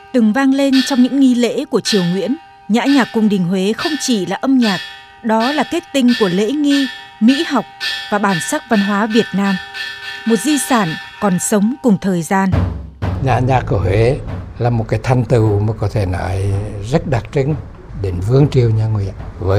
từng vang lên trong những nghi lễ của triều Nguyễn. Nhã nhạc cung đình Huế không chỉ là âm nhạc, đó là kết tinh của lễ nghi, mỹ học và bản sắc văn hóa Việt Nam. Một di sản còn sống cùng thời gian. Nhã nhạc của Huế là một cái thành tựu mà có thể nói rất đặc trưng đến vương triều nhà Nguyễn. Với